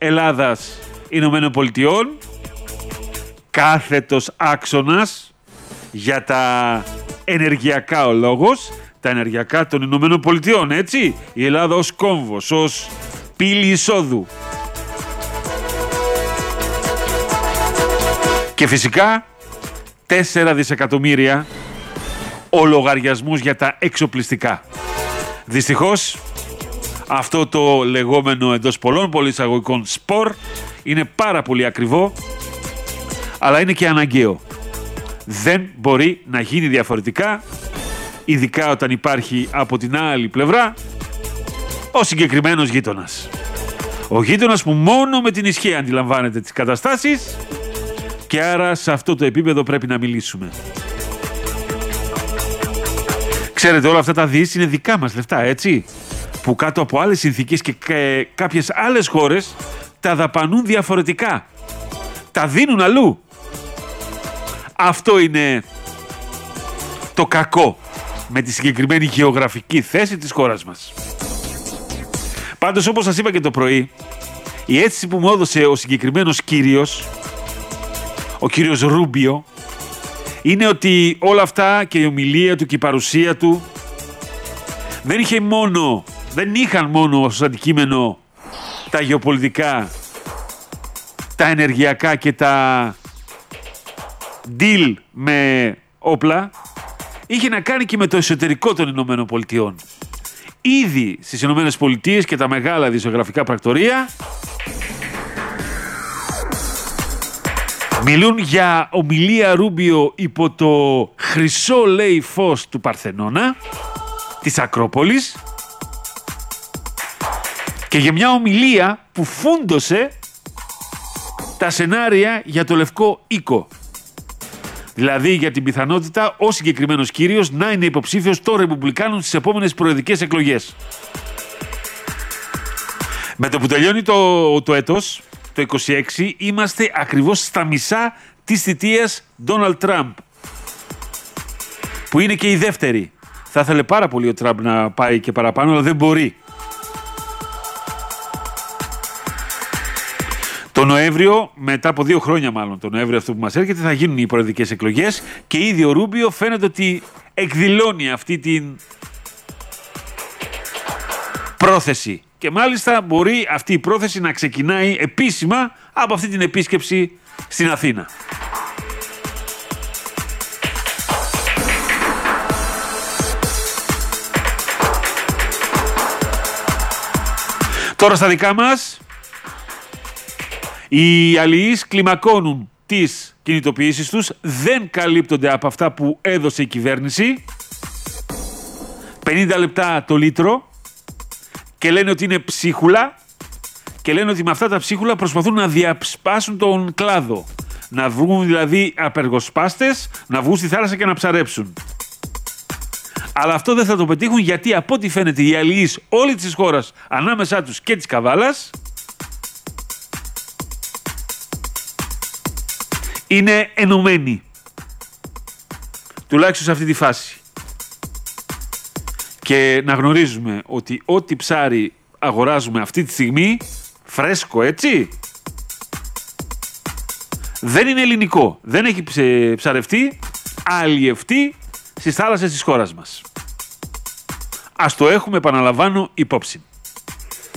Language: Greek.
Ελλάδας Ηνωμένων Πολιτειών, κάθετος άξονας για τα ενεργειακά ο λόγος, τα ενεργειακά των Ηνωμένων Πολιτειών, έτσι. Η Ελλάδα ως κόμβος, ως πύλη εισόδου. Και φυσικά 4 δισεκατομμύρια ο λογαριασμός για τα εξοπλιστικά. Δυστυχώς αυτό το λεγόμενο εντός πολλών εισαγωγικών σπορ είναι πάρα πολύ ακριβό, αλλά είναι και αναγκαίο. Δεν μπορεί να γίνει διαφορετικά, ειδικά όταν υπάρχει από την άλλη πλευρά ο συγκεκριμένος γείτονας. Ο γείτονας που μόνο με την ισχύ αντιλαμβάνεται τις καταστάσεις και άρα σε αυτό το επίπεδο πρέπει να μιλήσουμε. Ξέρετε, όλα αυτά τα δις είναι δικά μας λεφτά, έτσι, που κάτω από άλλες συνθήκες και κάποιες άλλες χώρες τα δαπανούν διαφορετικά. Τα δίνουν αλλού. Αυτό είναι το κακό με τη συγκεκριμένη γεωγραφική θέση της χώρας μας. Πάντως, όπως σας είπα και το πρωί, η αίσθηση που μου έδωσε ο συγκεκριμένος κύριος, ο κύριος Ρούμπιο, είναι ότι όλα αυτά και η ομιλία του και η παρουσία του δεν είχαν μόνο ως αντικείμενο τα γεωπολιτικά, τα ενεργειακά και τα deal με όπλα, είχε να κάνει και με το εσωτερικό των Ηνωμένων Πολιτειών. Ήδη στις Ηνωμένες Πολιτείες και τα μεγάλα δημοσιογραφικά πρακτορεία μιλούν για ομιλία Ρούμπιο υπό το χρυσό, λέει, φως του Παρθενώνα, της Ακρόπολης, και για μια ομιλία που φούντωσε τα σενάρια για το Λευκό Οίκο. Δηλαδή για την πιθανότητα ο συγκεκριμένος κύριος να είναι υποψήφιος των Ρεπουμπλικάνων στις επόμενες προεδρικές εκλογές. Με το που τελειώνει το έτος, το 26, είμαστε ακριβώς στα μισά της θητείας Ντόναλντ Τραμπ, που είναι και η δεύτερη. Θα ήθελε πάρα πολύ ο Τραμπ να πάει και παραπάνω, αλλά δεν μπορεί. Το Νοέμβριο, μετά από 2 χρόνια μάλλον, το Νοέμβριο αυτό που μας έρχεται, θα γίνουν οι προεδρικές εκλογές και ήδη ο Ρούμπιο φαίνεται ότι εκδηλώνει αυτή την πρόθεση. Και μάλιστα μπορεί αυτή η πρόθεση να ξεκινάει επίσημα από αυτή την επίσκεψη στην Αθήνα. Τώρα στα δικά μας, οι αλληλείς κλιμακώνουν τις κινητοποιήσεις τους, δεν καλύπτονται από αυτά που έδωσε η κυβέρνηση, 50 λεπτά το λίτρο, και λένε ότι είναι ψίχουλα και λένε ότι με αυτά τα ψίχουλα προσπαθούν να διασπάσουν τον κλάδο. Να βγουν δηλαδή απεργοσπάστες, να βγουν στη θάλασσα και να ψαρέψουν. Αλλά αυτό δεν θα το πετύχουν, γιατί από ό,τι φαίνεται οι αλληλείς όλη της χώρας, ανάμεσά τους και της Καβάλας, είναι ενωμένοι. Τουλάχιστον σε αυτή τη φάση. Και να γνωρίζουμε ότι ό,τι ψάρι αγοράζουμε αυτή τη στιγμή, φρέσκο, έτσι, δεν είναι ελληνικό. Δεν έχει ψαρευτεί, αλλιευτεί στις θάλασσες της χώρας μας. Ας το έχουμε, επαναλαμβάνω, υπόψη.